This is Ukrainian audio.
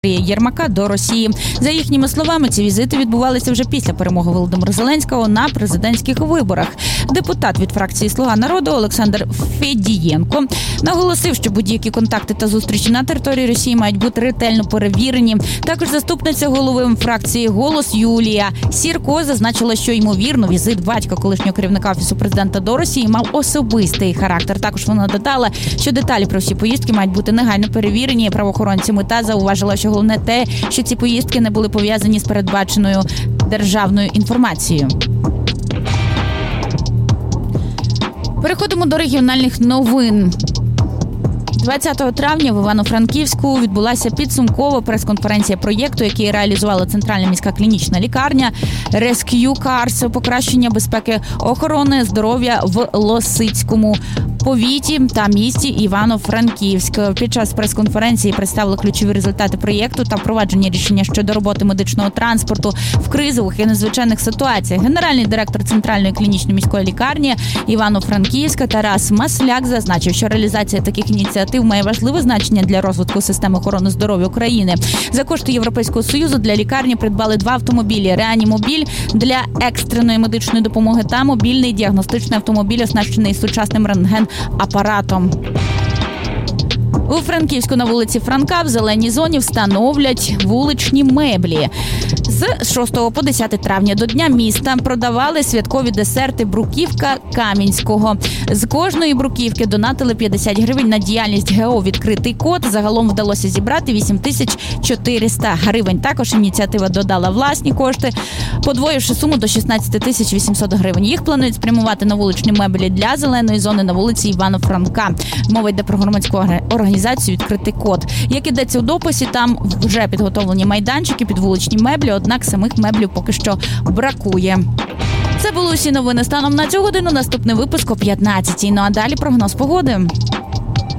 Єрмака до Росії. За їхніми словами, ці візити відбувалися вже після перемоги Володимира Зеленського на президентських виборах. Депутат від фракції «Слуга народу» Олександр Федієнко наголосив, що будь-які контакти та зустрічі на території Росії мають бути ретельно перевірені. Також заступниця голови фракції «Голос» Юлія Сірко зазначила, що, ймовірно, візит батька колишнього керівника Офісу президента до Росії мав особистий характер. Також вона додала, що деталі про всі поїздки мають бути негайно перевірені правоохоронцями та зауважила, що головне те, що ці поїздки не були пов'язані з передбаченою державною інформацією. Переходимо до регіональних новин. 20 травня в Івано-Франківську відбулася підсумкова прес-конференція проєкту, який реалізувала Центральна міська клінічна лікарня Rescue Cars, покращення безпеки охорони здоров'я в Лосицькому повіті та місті Івано-Франківськ. Під час прес-конференції представили ключові результати проєкту та впровадження рішення щодо роботи медичного транспорту в кризових і надзвичайних ситуаціях. Генеральний директор Центральної клінічної міської лікарні Івано-Франківська Тарас Масляк зазначив, що реалізація таких ініціатив має важливе значення для розвитку системи охорони здоров'я України. За кошти Європейського Союзу для лікарні придбали 2 автомобілі: реанімобіль для екстреної медичної допомоги та мобільний діагностичний автомобіль, оснащений сучасним рентген-апаратом. У Франківську на вулиці Франка в зеленій зоні встановлять вуличні меблі. З 6 по 10 травня до Дня міста продавали святкові десерти «Бруківка Кам'янського». З кожної бруківки донатили 50 гривень на діяльність ГО «Відкритий код». Загалом вдалося зібрати 8400 гривень. Також ініціатива додала власні кошти, подвоївши суму до 16 800 гривень. Їх планують спрямувати на вуличні меблі для зеленої зони на вулиці Івана Франка. Мова йде про громадську організацію «Відкритий код». Як ідеться у дописі, там вже підготовлені майданчики під вуличні меблі, однак самих меблів поки що бракує. Це були усі новини станом на цю годину. Наступний випуск о 15-й. Ну а далі прогноз погоди.